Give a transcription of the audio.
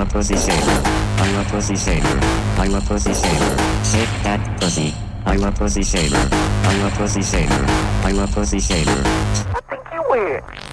pussy shaver. I'm a pussy shaver. I'm a pussy shaver. Shake that pussy. I'm a pussy shaver. I'm a pussy shaver. I'm a pussy shaver. I think you weird.